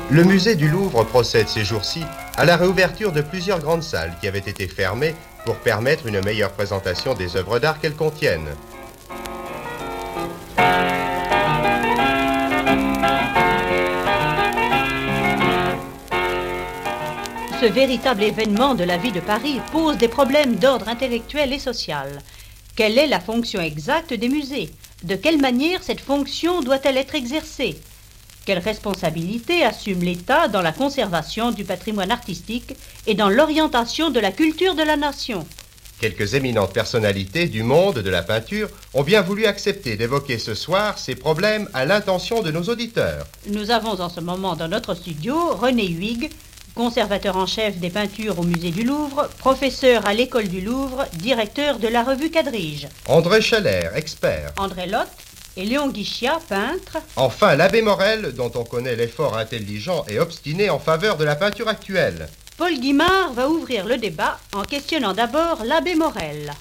Le musée du Louvre procède ces jours-ci à la réouverture de plusieurs grandes salles qui avaient été fermées pour permettre une meilleure présentation des œuvres d'art qu'elles contiennent. Ce véritable événement de la vie de Paris pose des problèmes d'ordre intellectuel et social. Quelle est la fonction exacte des musées? De quelle manière cette fonction doit-elle être exercée? Quelle responsabilité assume l'État dans la conservation du patrimoine artistique et dans l'orientation de la culture de la nation? Quelques éminentes personnalités du monde de la peinture ont bien voulu accepter d'évoquer ce soir ces problèmes à l'intention de nos auditeurs. Nous avons en ce moment dans notre studio René Huyghe, conservateur en chef des peintures au musée du Louvre, professeur à l'école du Louvre, directeur de la revue Quadrige. André Scheller, expert. André Lotte et Léon Guiccia, peintre. Enfin, l'abbé Morel, dont on connaît l'effort intelligent et obstiné en faveur de la peinture actuelle. Paul Guimard va ouvrir le débat en questionnant d'abord l'abbé Morel.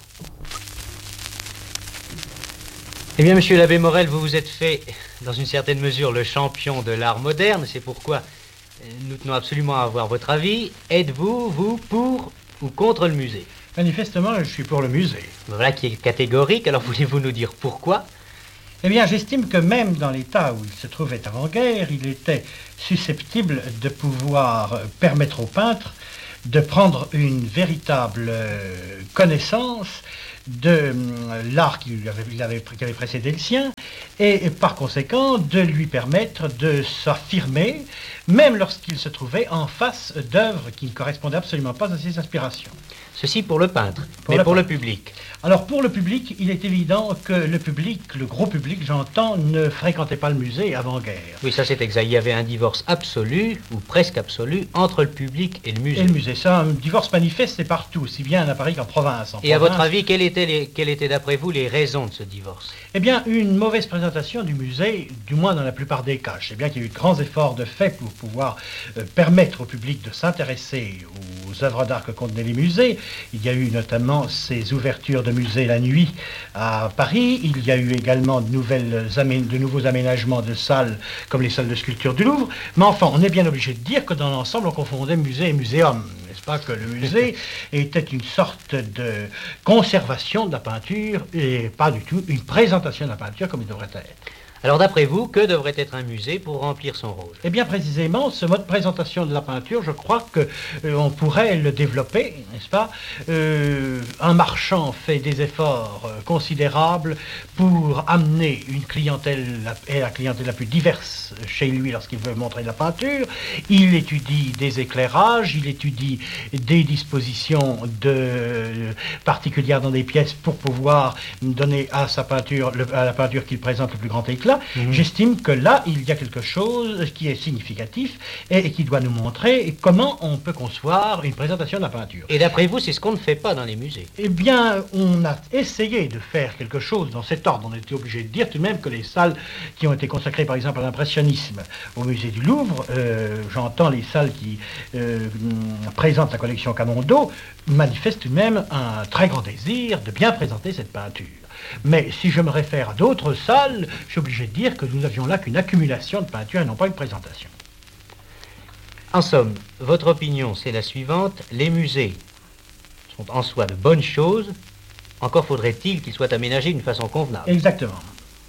Eh bien, monsieur l'abbé Morel, vous vous êtes fait, dans une certaine mesure, le champion de l'art moderne. C'est pourquoi nous tenons absolument à avoir votre avis. Êtes-vous, vous, pour ou contre le musée? Manifestement, je suis pour le musée. Voilà qui est catégorique. Alors, voulez-vous nous dire pourquoi? Eh bien, j'estime que même dans l'état où il se trouvait avant-guerre, il était susceptible de pouvoir permettre aux peintres de prendre une véritable connaissance de l'art qui avait précédé le sien et par conséquent de lui permettre de s'affirmer même lorsqu'il se trouvait en face d'œuvres qui ne correspondaient absolument pas à ses aspirations. Ceci pour le peintre, mais pour le public. Alors pour le public, il est évident que le public, le gros public, j'entends, ne fréquentait pas le musée avant-guerre. Oui, ça c'est exact. Il y avait un divorce absolu, ou presque absolu, entre le public et le musée. Et le musée, ça, un divorce manifeste, c'est partout, aussi bien à Paris qu'en province. Et à votre avis, quelles étaient d'après vous les raisons de ce divorce? Eh bien, une mauvaise présentation du musée, du moins dans la plupart des cas. Je sais bien qu'il y a eu de grands efforts de fait pour pouvoir permettre au public de s'intéresser aux œuvres d'art que contenaient les musées. Il y a eu notamment ces ouvertures de musées la nuit à Paris. Il y a eu également de nouveaux aménagements de salles, comme les salles de sculpture du Louvre. Mais enfin, on est bien obligé de dire que dans l'ensemble, on confondait musée et muséum. N'est-ce pas que le musée était une sorte de conservation de la peinture et pas du tout une présentation de la peinture comme il devrait être. Alors d'après vous, que devrait être un musée pour remplir son rôle? Eh bien précisément, ce mode de présentation de la peinture, je crois qu'on pourrait le développer, n'est-ce pas? Un marchand fait des efforts considérables pour amener une clientèle, la clientèle la plus diverse chez lui lorsqu'il veut montrer de la peinture. Il étudie des éclairages, il étudie des dispositions particulières dans des pièces pour pouvoir donner à sa peinture, à la peinture qu'il présente le plus grand éclat. J'estime que là, il y a quelque chose qui est significatif et qui doit nous montrer comment on peut concevoir une présentation de la peinture. Et d'après vous, c'est ce qu'on ne fait pas dans les musées? Eh bien, on a essayé de faire quelque chose dans cet ordre. On était obligé de dire tout de même que les salles qui ont été consacrées, par exemple, à l'impressionnisme au musée du Louvre, j'entends les salles qui présentent la collection Camondo, manifestent tout de même un très grand désir de bien présenter cette peinture. Mais si je me réfère à d'autres salles, je suis obligé de dire que nous n'avions là qu'une accumulation de peinture et non pas une présentation. En somme, votre opinion, c'est la suivante. Les musées sont en soi de bonnes choses, encore faudrait-il qu'ils soient aménagés d'une façon convenable. Exactement.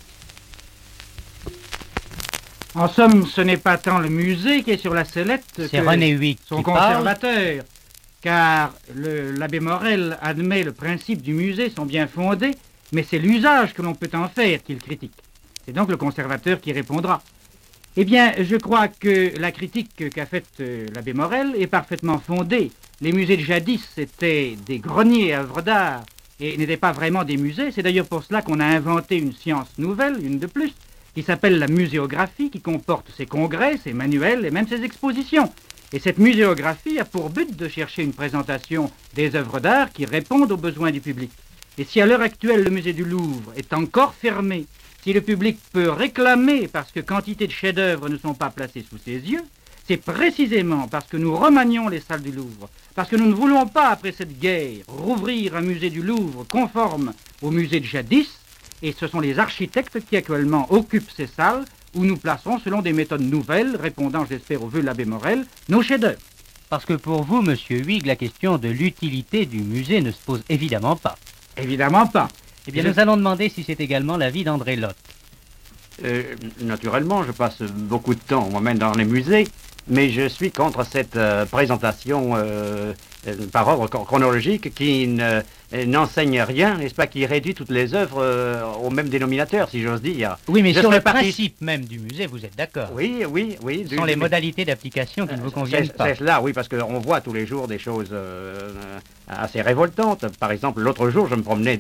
En somme, ce n'est pas tant le musée qui est sur la sellette que René Huyghe son conservateur, car l'abbé Morel admet le principe du musée sont bien fondés, mais c'est l'usage que l'on peut en faire qu'il critique. C'est donc le conservateur qui répondra. Eh bien, je crois que la critique qu'a faite l'abbé Morel est parfaitement fondée. Les musées de jadis étaient des greniers à œuvres d'art et n'étaient pas vraiment des musées. C'est d'ailleurs pour cela qu'on a inventé une science nouvelle, une de plus, qui s'appelle la muséographie, qui comporte ses congrès, ses manuels et même ses expositions. Et cette muséographie a pour but de chercher une présentation des œuvres d'art qui répondent aux besoins du public. Et si à l'heure actuelle le musée du Louvre est encore fermé, si le public peut réclamer parce que quantité de chefs-d'œuvre ne sont pas placés sous ses yeux, c'est précisément parce que nous remanions les salles du Louvre, parce que nous ne voulons pas, après cette guerre, rouvrir un musée du Louvre conforme au musée de jadis, et ce sont les architectes qui actuellement occupent ces salles où nous placerons, selon des méthodes nouvelles, répondant, j'espère, aux vœux de l'abbé Morel, nos chefs-d'œuvre. Parce que pour vous, monsieur Huyghe, la question de l'utilité du musée ne se pose évidemment pas. Évidemment pas. Eh bien, nous allons demander si c'est également l'avis d'André Lotte. Naturellement, je passe beaucoup de temps moi-même dans les musées, mais je suis contre cette présentation par ordre chronologique qui n'enseigne rien, n'est-ce pas, qui réduit toutes les œuvres au même dénominateur, si j'ose dire. Oui, mais Je sur le ferai partie- principe même du musée, vous êtes d'accord? Oui. Ce sont les modalités d'application qui ne vous conviennent pas. C'est cela, oui, parce qu'on voit tous les jours des choses assez révoltantes. Par exemple, l'autre jour, je me promenais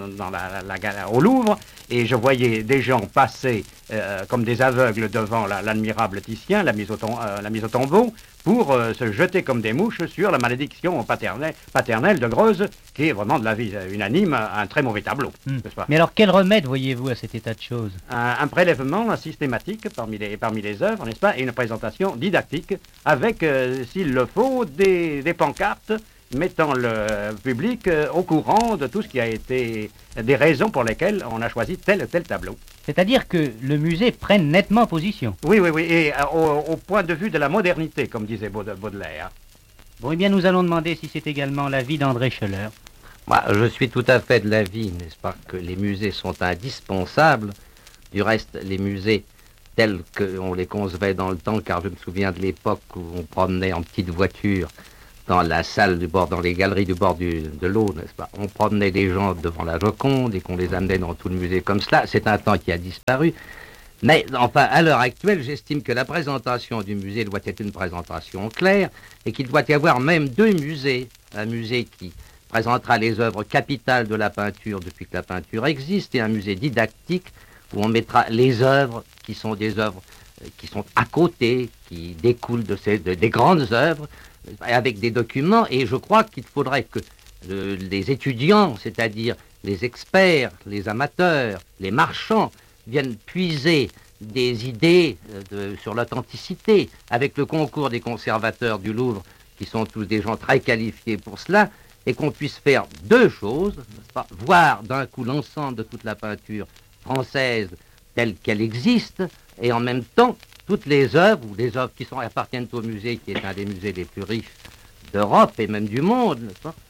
au Louvre et je voyais des gens passer comme des aveugles devant l'admirable Titien, la mise au tombeau, pour se jeter comme des mouches sur la malédiction paternelle de Greuze, qui est vraiment de la vie unanime, un très mauvais tableau, n'est-ce pas? Mais alors, quel remède voyez-vous à cet état de choses? Un prélèvement systématique parmi les œuvres, n'est-ce pas, et une présentation didactique avec, s'il le faut, des pancartes mettant le public au courant de tout ce qui a été des raisons pour lesquelles on a choisi tel ou tel tableau. C'est-à-dire que le musée prenne nettement position. Oui, et au point de vue de la modernité, comme disait Baudelaire. Bon, eh bien, nous allons demander si c'est également l'avis d'André Scheller. Moi, je suis tout à fait de l'avis, n'est-ce pas, que les musées sont indispensables. Du reste, les musées tels qu'on les concevait dans le temps, car je me souviens de l'époque où on promenait en petite voiture dans la salle du bord, dans les galeries du bord de l'eau, n'est-ce pas? On promenait des gens devant la Joconde et qu'on les amenait dans tout le musée comme cela. C'est un temps qui a disparu. Mais enfin, à l'heure actuelle, j'estime que la présentation du musée doit être une présentation claire et qu'il doit y avoir même deux musées. Un musée qui présentera les œuvres capitales de la peinture depuis que la peinture existe et un musée didactique où on mettra les œuvres qui sont des œuvres qui sont à côté, qui découlent des grandes œuvres, avec des documents. Et je crois qu'il faudrait que les étudiants, c'est-à-dire les experts, les amateurs, les marchands, viennent puiser des idées sur l'authenticité, avec le concours des conservateurs du Louvre, qui sont tous des gens très qualifiés pour cela, et qu'on puisse faire deux choses, n'est-ce pas, voir d'un coup l'ensemble de toute la peinture française telle qu'elle existe, et en même temps, toutes les œuvres, ou les œuvres qui appartiennent au musée, qui est un des musées les plus riches d'Europe, et même du monde, n'est-ce pas,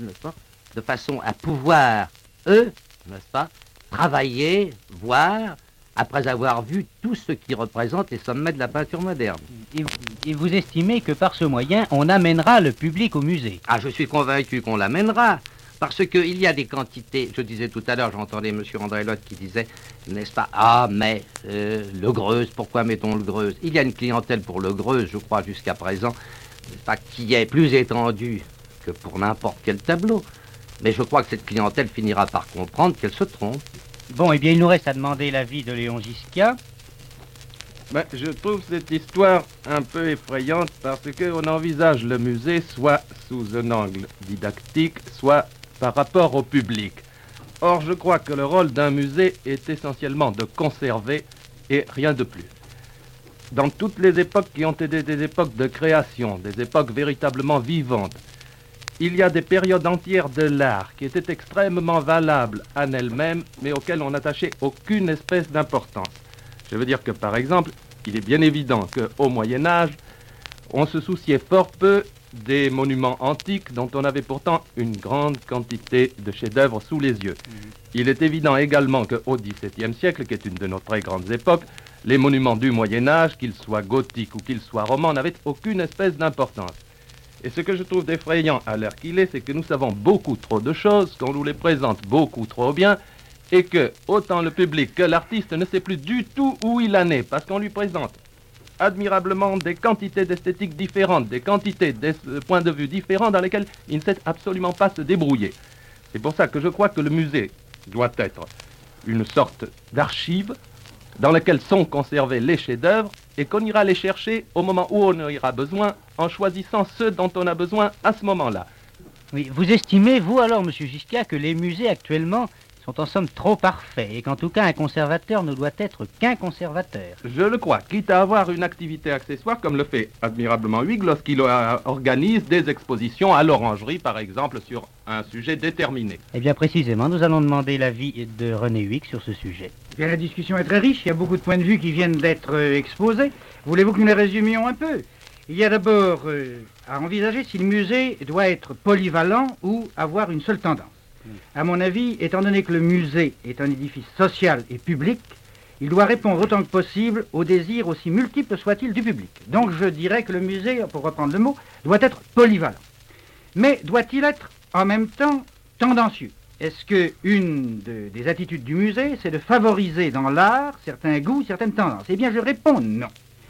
de façon à pouvoir, eux, n'est-ce pas, travailler, voir, après avoir vu tout ce qui représente les sommets de la peinture moderne. Et vous estimez que par ce moyen, on amènera le public au musée? Ah, je suis convaincu qu'on l'amènera, parce qu'il y a des quantités, je disais tout à l'heure, j'entendais M. André Lotte qui disait, n'est-ce pas, ah, mais le Greuze, pourquoi mettons le Greuze? Il y a une clientèle pour le Greuze, je crois, jusqu'à présent, n'est-ce pas, qui est plus étendue que pour n'importe quel tableau. Mais je crois que cette clientèle finira par comprendre qu'elle se trompe. Bon, eh bien, il nous reste à demander l'avis de Léon Gisquia. Ben, je trouve cette histoire un peu effrayante parce qu'on envisage le musée soit sous un angle didactique, soit par rapport au public. Or, je crois que le rôle d'un musée est essentiellement de conserver et rien de plus. Dans toutes les époques qui ont été des époques de création, des époques véritablement vivantes, il y a des périodes entières de l'art qui étaient extrêmement valables en elles-mêmes, mais auxquelles on n'attachait aucune espèce d'importance. Je veux dire que, par exemple, il est bien évident qu'au Moyen-Âge, on se souciait fort peu des monuments antiques dont on avait pourtant une grande quantité de chefs-d'œuvre sous les yeux. Il est évident également qu'au XVIIe siècle, qui est une de nos très grandes époques, les monuments du Moyen-Âge, qu'ils soient gothiques ou qu'ils soient romans, n'avaient aucune espèce d'importance. Et ce que je trouve effrayant à l'heure qu'il est, c'est que nous savons beaucoup trop de choses, qu'on nous les présente beaucoup trop bien, et que autant le public que l'artiste ne sait plus du tout où il en est, parce qu'on lui présente admirablement des quantités d'esthétiques différentes, des quantités de points de vue différents dans lesquels il ne sait absolument pas se débrouiller. C'est pour ça que je crois que le musée doit être une sorte d'archive dans laquelle sont conservés les chefs-d'œuvre et qu'on ira les chercher au moment où on en aura besoin, en choisissant ceux dont on a besoin à ce moment-là. Oui, vous estimez, vous alors, monsieur Gisquia, que les musées actuellement sont en somme trop parfaits et qu'en tout cas un conservateur ne doit être qu'un conservateur. Je le crois, quitte à avoir une activité accessoire comme le fait admirablement Huyghe lorsqu'il organise des expositions à l'orangerie, par exemple, sur un sujet déterminé. Eh bien précisément, nous allons demander l'avis de René Huyghe sur ce sujet. Eh bien, la discussion est très riche, il y a beaucoup de points de vue qui viennent d'être exposés. Voulez-vous que nous les résumions un peu? Il y a d'abord à envisager si le musée doit être polyvalent ou avoir une seule tendance. À mon avis, étant donné que le musée est un édifice social et public, il doit répondre autant que possible aux désirs aussi multiples soient-ils du public. Donc je dirais que le musée, pour reprendre le mot, doit être polyvalent. Mais doit-il être en même temps tendancieux? Est-ce qu'une des attitudes du musée, c'est de favoriser dans l'art certains goûts, certaines tendances? Eh bien je réponds non.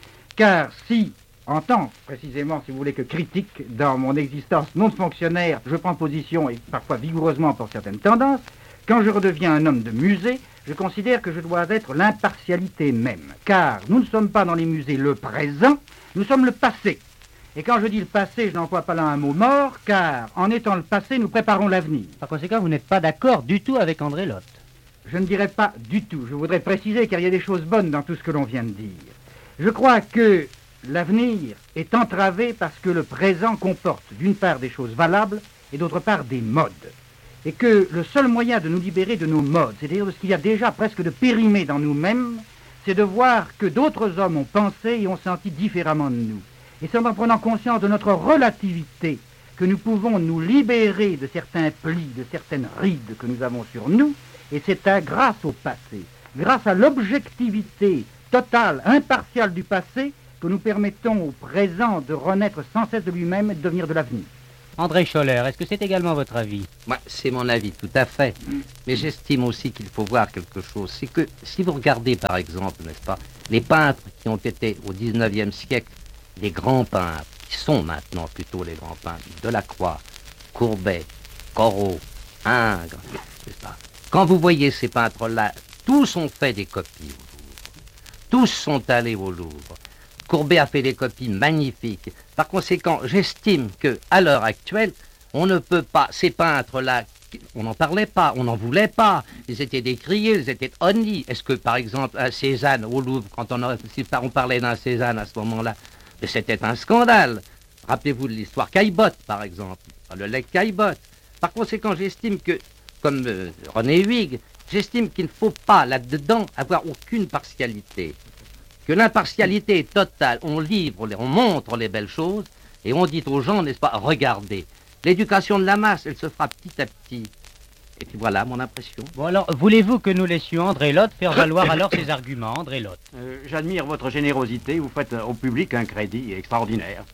Car si, en tant précisément, si vous voulez, que critique dans mon existence non de fonctionnaire, je prends position et parfois vigoureusement pour certaines tendances, quand je redeviens un homme de musée, je considère que je dois être l'impartialité même. Car nous ne sommes pas dans les musées le présent, nous sommes le passé. Et quand je dis le passé, je n'emploie pas là un mot mort, car en étant le passé, nous préparons l'avenir. Par conséquent, vous n'êtes pas d'accord du tout avec André Lotte. Je ne dirais pas du tout. Je voudrais préciser car il y a des choses bonnes dans tout ce que l'on vient de dire. Je crois que l'avenir est entravé parce que le présent comporte d'une part des choses valables et d'autre part des modes. Et que le seul moyen de nous libérer de nos modes, c'est-à-dire de ce qu'il y a déjà presque de périmé dans nous-mêmes, c'est de voir que d'autres hommes ont pensé et ont senti différemment de nous. Et c'est en prenant conscience de notre relativité que nous pouvons nous libérer de certains plis, de certaines rides que nous avons sur nous, et c'est grâce au passé, grâce à l'objectivité totale, impartiale du passé, que nous permettons au présent de renaître sans cesse de lui-même et de devenir de l'avenir. André Scholler, est-ce que c'est également votre avis? Moi, c'est mon avis, tout à fait. Mais j'estime aussi qu'il faut voir quelque chose. C'est que si vous regardez, par exemple, n'est-ce pas, les peintres qui ont été au 19e siècle, les grands peintres, qui sont maintenant plutôt les grands peintres, Delacroix, Courbet, Corot, Ingres, n'est-ce pas? Quand vous voyez ces peintres-là, tous ont fait des copies au Louvre. Tous sont allés au Louvre. Courbet a fait des copies magnifiques. Par conséquent, j'estime qu'à l'heure actuelle, on ne peut pas, ces peintres-là, on n'en parlait pas, on n'en voulait pas. Ils étaient décriés, ils étaient honnis. Est-ce que, par exemple, un Cézanne au Louvre, quand on parlait d'un Cézanne à ce moment-là, c'était un scandale. Rappelez-vous de l'histoire Caillebotte, par exemple, le legs Caillebotte. Par conséquent, j'estime que, comme René Huyghe, j'estime qu'il ne faut pas, là-dedans, avoir aucune partialité. Que l'impartialité est totale. On livre, on montre les belles choses, et on dit aux gens, n'est-ce pas, regardez. L'éducation de la masse, elle se fera petit à petit. Et puis voilà mon impression. Bon alors, voulez-vous que nous laissions André Lotte faire valoir alors ses arguments, André Lotte? J'admire votre générosité, vous faites au public un crédit extraordinaire.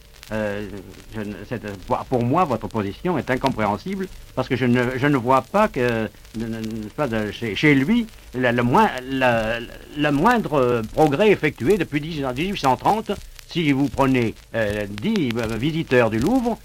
Pour moi, votre position est incompréhensible parce que je ne vois pas que chez lui le moindre progrès effectué depuis 1830. Si vous prenez 10 visiteurs du Louvre,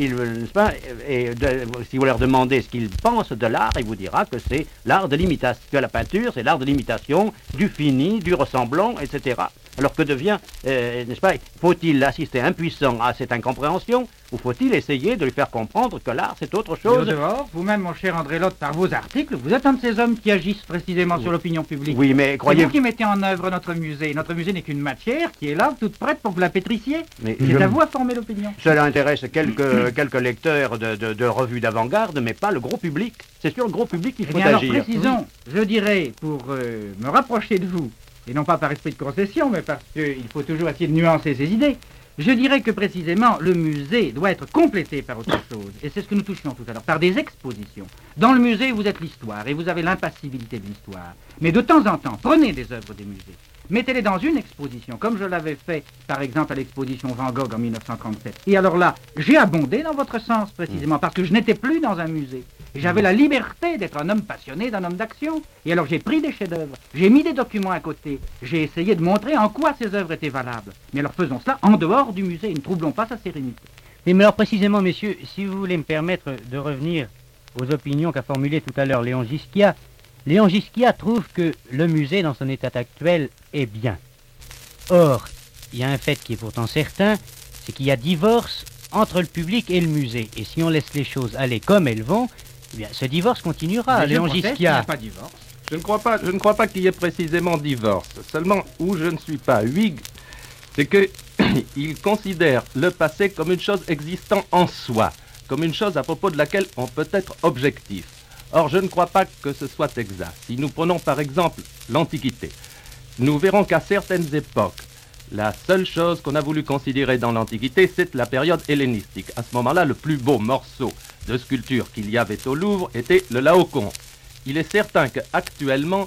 si vous leur demandez ce qu'ils pensent de l'art, il vous dira que c'est l'art de l'imitation, que la peinture, c'est l'art de l'imitation, du fini, du ressemblant, etc. Alors que devient, n'est-ce pas, faut-il assister impuissant à cette incompréhension ou faut-il essayer de lui faire comprendre que l'art c'est autre chose? Dehors, vous-même, mon cher André Lotte, par vos articles, vous êtes un de ces hommes qui agissent précisément sur l'opinion publique. Oui, mais croyez-vous... C'est vous qui mettez en œuvre notre musée. Notre musée n'est qu'une matière qui est là, toute prête pour que vous la pétrissiez. Mais c'est à vous à former l'opinion. Cela intéresse quelques lecteurs de revues d'avant-garde, mais pas le gros public. C'est sur le gros public qu'il faut agir. Alors précisons, je dirais, pour me rapprocher de vous, et non pas par esprit de concession, mais parce qu'il faut toujours essayer de nuancer ses idées, je dirais que précisément le musée doit être complété par autre chose. Et c'est ce que nous touchions tout à l'heure, par des expositions. Dans le musée, vous êtes l'histoire et vous avez l'impassibilité de l'histoire. Mais de temps en temps, prenez des œuvres des musées. Mettez-les dans une exposition, comme je l'avais fait, par exemple, à l'exposition Van Gogh en 1937. Et alors là, j'ai abondé dans votre sens, précisément, parce que je n'étais plus dans un musée. J'avais la liberté d'être un homme passionné, d'un homme d'action. Et alors j'ai pris des chefs-d'œuvre, j'ai mis des documents à côté, j'ai essayé de montrer en quoi ces œuvres étaient valables. Mais alors faisons cela en dehors du musée, et ne troublons pas sa sérénité. Mais alors précisément, messieurs, si vous voulez me permettre de revenir aux opinions qu'a formulées tout à l'heure Léon Gisquia, Léon Gisquia trouve que le musée, dans son état actuel, est bien. Or, il y a un fait qui est pourtant certain, c'est qu'il y a divorce entre le public et le musée. Et si on laisse les choses aller comme elles vont, Eh bien, ce divorce continuera, Mais je Léon proteste, il n'y a Gisquiat. pas de divorce. Je ne crois pas qu'il y ait précisément divorce. Seulement, où je ne suis pas Huyghe, c'est que il considère le passé comme une chose existant en soi, comme une chose à propos de laquelle on peut être objectif. Or, je ne crois pas que ce soit exact. Si nous prenons par exemple l'Antiquité, nous verrons qu'à certaines époques, la seule chose qu'on a voulu considérer dans l'Antiquité, c'est la période hellénistique. À ce moment-là, le plus beau morceau de sculpture qu'il y avait au Louvre était le Laocoon. Il est certain qu'actuellement,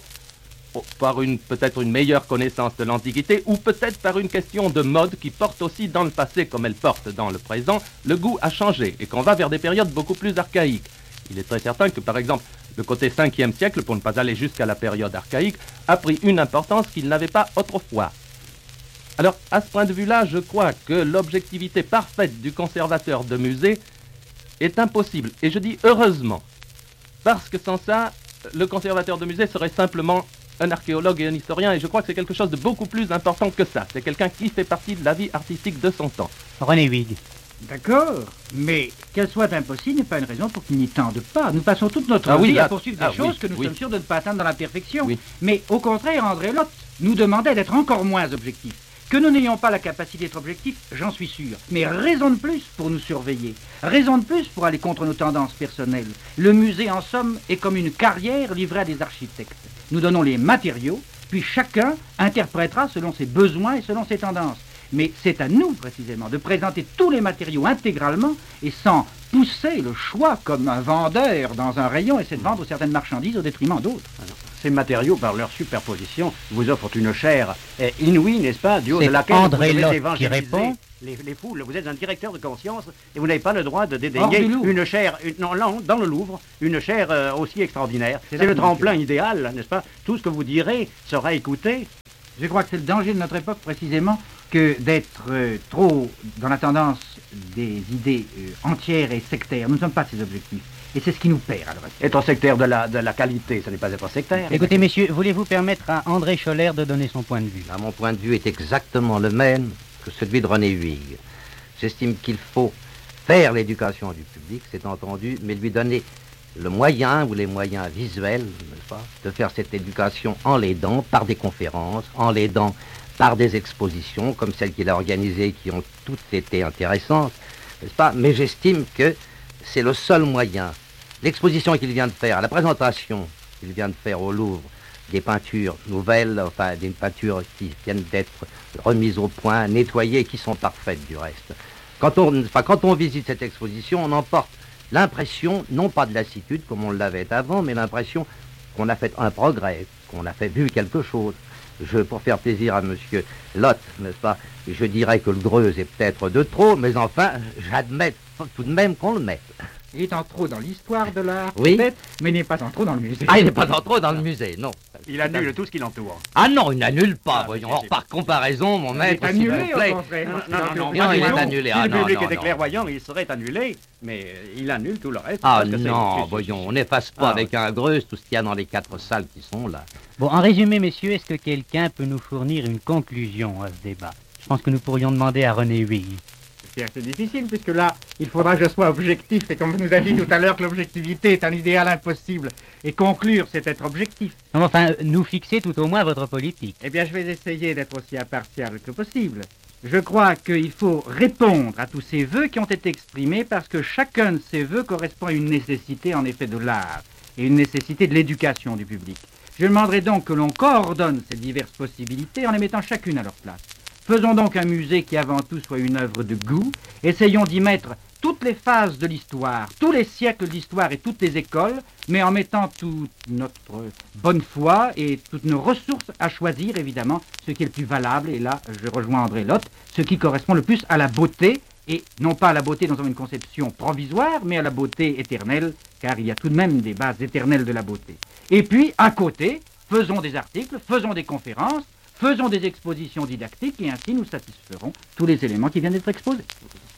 par peut-être une meilleure connaissance de l'Antiquité, ou peut-être par une question de mode qui porte aussi dans le passé comme elle porte dans le présent, le goût a changé et qu'on va vers des périodes beaucoup plus archaïques. Il est très certain que, par exemple, le côté 5e siècle, pour ne pas aller jusqu'à la période archaïque, a pris une importance qu'il n'avait pas autrefois. Alors, à ce point de vue-là, je crois que l'objectivité parfaite du conservateur de musée est impossible. Et je dis heureusement, parce que sans ça, le conservateur de musée serait simplement un archéologue et un historien, et je crois que c'est quelque chose de beaucoup plus important que ça. C'est quelqu'un qui fait partie de la vie artistique de son temps. René Huyghe. D'accord, mais qu'elle soit impossible n'est pas une raison pour qu'il n'y tende pas. Nous passons toute notre Ah oui, vie à ah, poursuivre ah des choses oui, que nous oui. sommes sûrs de ne pas atteindre dans la perfection. Oui. Mais au contraire, André Lotte nous demandait d'être encore moins objectifs. Que nous n'ayons pas la capacité d'être objectifs, j'en suis sûr. Mais raison de plus pour nous surveiller. Raison de plus pour aller contre nos tendances personnelles. Le musée, en somme, est comme une carrière livrée à des architectes. Nous donnons les matériaux, puis chacun interprétera selon ses besoins et selon ses tendances. Mais c'est à nous, précisément, de présenter tous les matériaux intégralement et sans pousser le choix comme un vendeur dans un rayon essaie de vendre certaines marchandises au détriment d'autres. Ces matériaux, par leur superposition, vous offrent une chair inouïe, n'est-ce pas, du haut C'est de laquelle André vous devez Lotte qui évangéliser répond. les foules. Vous êtes un directeur de conscience et vous n'avez pas le droit de Hors dédaigner du Louvre. une chair, non, dans le Louvre, une chair aussi extraordinaire. C'est C'est là le que tremplin idéal, n'est-ce pas? Tout ce que vous direz sera écouté. Je crois que c'est le danger de notre époque, précisément, que d'être trop dans la tendance des idées entières et sectaires. Nous ne sommes pas ces objectifs. Et c'est ce qui nous perd, à l'heure actuelle. Être sectaire de la qualité, ce n'est pas être sectaire. Écoutez, messieurs, voulez-vous permettre à André Scholler de donner son point de vue? Mon point de vue est exactement le même que celui de René Huyghe. J'estime qu'il faut faire l'éducation du public, c'est entendu, mais lui donner le moyen ou les moyens visuels, n'est-ce pas, de faire cette éducation en l'aidant par des conférences, en l'aidant par des expositions comme celles qu'il a organisées qui ont toutes été intéressantes, n'est-ce pas? Mais j'estime que c'est le seul moyen. L'exposition qu'il vient de faire, la présentation qu'il vient de faire au Louvre, des peintures nouvelles, enfin des peintures qui viennent d'être remises au point, nettoyées, qui sont parfaites du reste. Quand on visite cette exposition, on emporte l'impression, non pas de lassitude comme on l'avait avant, mais l'impression qu'on a fait un progrès, qu'on a fait vu quelque chose. Pour faire plaisir à monsieur Lotte, n'est-ce pas, je dirais que le Greuze est peut-être de trop, mais enfin, j'admets tout de même qu'on le mette. Il est en trop dans l'histoire de l'art, Oui. peut-être, mais il n'est pas en trop dans le musée. Ah, il n'est pas en trop dans le musée, non. Il annule tout ce qui l'entoure. Ah non, il n'annule pas, Ah, voyons. mais Or, par comparaison, mon Il est maître, s'il annulé, vous plaît. au contraire. non, il est annulé. Si Ah, le non, public non, était non. clairvoyant, il serait annulé, mais il annule tout le reste. Ah parce que c'est- non, c'est- voyons, on n'efface pas Ah, avec un Greuze tout ce qu'il y a dans les 4 salles qui sont là. Bon, en résumé, messieurs, est-ce que quelqu'un peut nous fournir une conclusion à ce débat? Je pense que nous pourrions demander à René Huyghe. C'est assez difficile, puisque là, il faudra que je sois objectif, et comme vous nous avez dit tout à l'heure que l'objectivité est un idéal impossible, et conclure, c'est être objectif. Non, enfin, nous fixer tout au moins votre politique. Eh bien, je vais essayer d'être aussi impartial que possible. Je crois qu'il faut répondre à tous ces vœux qui ont été exprimés, parce que chacun de ces vœux correspond à une nécessité, en effet, de l'art, et une nécessité de l'éducation du public. Je demanderai donc que l'on coordonne ces diverses possibilités en les mettant chacune à leur place. Faisons donc un musée qui avant tout soit une œuvre de goût. Essayons d'y mettre toutes les phases de l'histoire, tous les siècles d'histoire et toutes les écoles, mais en mettant toute notre bonne foi et toutes nos ressources à choisir, évidemment, ce qui est le plus valable. Et là, je rejoins André Lotte, ce qui correspond le plus à la beauté, et non pas à la beauté dans une conception provisoire, mais à la beauté éternelle, car il y a tout de même des bases éternelles de la beauté. Et puis, à côté, faisons des articles, faisons des conférences, faisons des expositions didactiques, et ainsi nous satisferons tous les éléments qui viennent d'être exposés.